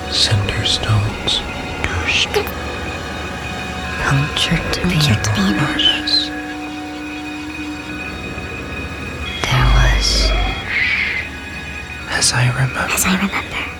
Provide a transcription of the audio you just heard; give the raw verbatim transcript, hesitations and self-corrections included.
Cinder stones gushed, punctured to be punctured to be enormous. There was, as I remember, as I remember,